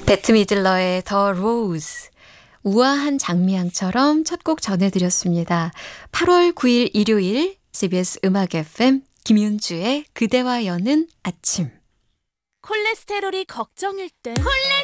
배트 미들러의 더 로즈. 우아한 장미향처럼 첫 곡 전해드렸습니다. 8월 9일 일요일 CBS 음악 FM 김윤주의 그대와 여는 아침. 콜레스테롤이 걱정일 땐